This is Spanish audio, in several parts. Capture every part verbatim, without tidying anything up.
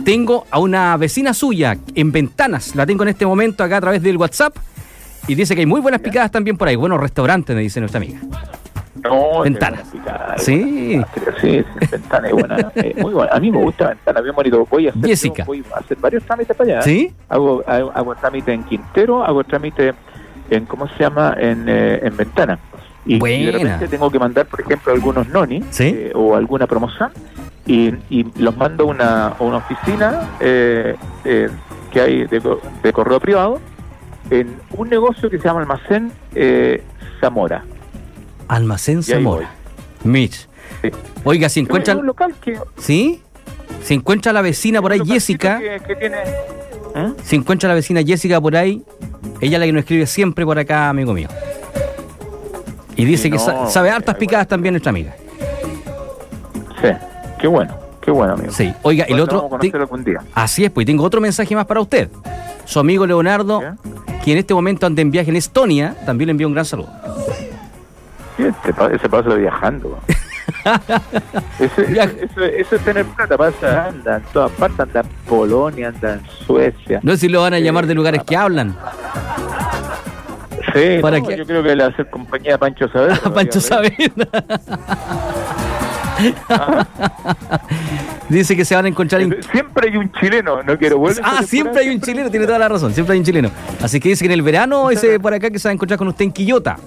Tengo a una vecina suya en Ventanas, la tengo en este momento acá a través del WhatsApp, y dice que hay muy buenas picadas también por ahí, buenos restaurantes, me dice nuestra amiga. No, Ventanas. Picada, sí. Buena, sí, sí, Ventanas es buena, eh, muy buena. A mí me gusta Ventanas, bien bonito. Voy a hacer, Jessica. Voy a hacer varios trámites para allá. ¿Sí? Hago, hago, hago trámite en Quintero, hago trámite en, ¿cómo se llama? En, eh, en Ventanas. Y, y de repente tengo que mandar, por ejemplo, algunos noni, ¿sí? eh, o alguna promoción, y, y los mando a una, a una oficina eh, eh, que hay de, de correo privado en un negocio que se llama Almacén eh, Zamora. Almacén Zamora. Mitch. Sí. Oiga, si encuentra... un local que... ¿Sí? Si encuentra a la vecina por ahí, Jessica... Que, que tiene... ¿Eh? Si encuentra a la vecina Jessica por ahí, ella es la que nos escribe siempre por acá, amigo mío. Y dice sí, que no, sa- sabe hartas eh, picadas bueno. también nuestra amiga. Sí, qué bueno, qué bueno, amigo. Sí, oiga, el otro... Vamos a conocer algún día. Así es, pues tengo otro mensaje más para usted. Su amigo Leonardo, ¿qué? Que en este momento anda en viaje en Estonia, también le envía un gran saludo. Este, ese pasa viajando. Eso es tener plata, pasa, anda en todas partes, anda en Polonia, anda en Suecia. No sé si lo van a llamar de lugares que hablan. Sí, ¿Para no, qué? Yo creo que le va a hacer compañía a Pancho Saavedra. A Pancho Saavedra. Dice que se van a encontrar en... Siempre hay un chileno, no quiero volver. Ah, siempre hay un chileno, tiene toda la razón, siempre hay un chileno. Así que dice que en el verano ese por acá que se va a encontrar con usted en Quillota.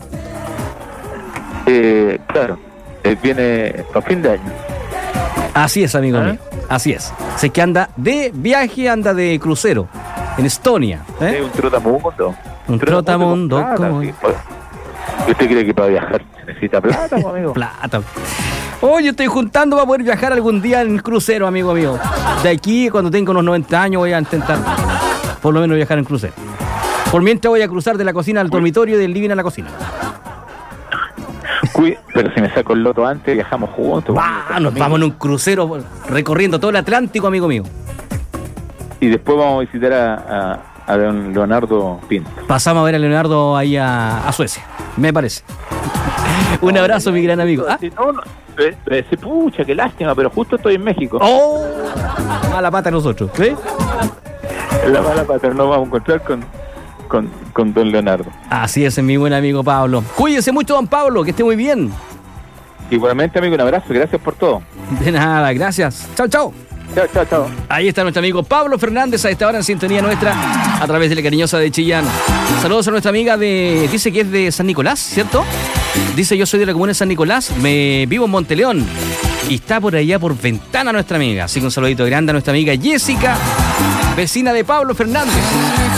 Eh, claro, eh, viene a fin de año. Así es, amigo ¿Ah? mío, así es. Sé que anda de viaje, anda de crucero en Estonia. ¿eh? Sí, un trotamundo. Un trotamundo. Plata, ¿Cómo? sí. ¿Usted cree que para viajar necesita plata, amigo? Plata. Oye, estoy juntando para poder viajar algún día en crucero, amigo mío. De aquí, cuando tenga unos noventa años, voy a intentar por lo menos viajar en crucero. Por mientras voy a cruzar de la cocina al dormitorio y del living a la cocina. Uy, pero si me saco el loto antes, viajamos juntos. Va, nos vamos en un crucero recorriendo todo el Atlántico, amigo mío. Y después vamos a visitar a, a, a don Leonardo Pinto. Pasamos a ver a Leonardo ahí a, a Suecia, me parece. Un abrazo, mi gran amigo. ¿Ah? No, no, se pucha, qué lástima, pero justo estoy en México. ¡Oh! Mala pata nosotros, ¿sí? La mala pata, nos vamos a encontrar con, con, con don Leonardo. Así es, mi buen amigo Pablo. Cuídese mucho, don Pablo, que esté muy bien. Igualmente, amigo, un abrazo, gracias por todo. De nada, gracias. Chao, chao. Chao, chao, chao. Ahí está nuestro amigo Pablo Fernández a esta hora en sintonía nuestra a través de la cariñosa de Chillán. Saludos a nuestra amiga de... Dice que es de San Nicolás, ¿cierto? Dice, yo soy de la comuna de San Nicolás, me vivo en Monteleón. Y está por allá por Ventana nuestra amiga. Así que un saludito grande a nuestra amiga Jessica, vecina de Pablo Fernández.